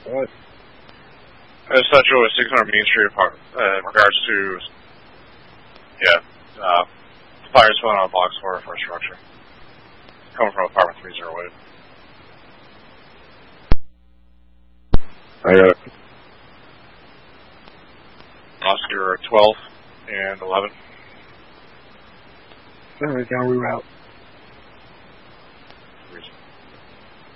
What? Central is 600 Main Street in regards to, fires filling on box for a structure. Coming from apartment 308. I got it. Oscar 12 and 11. Alright, down reroute.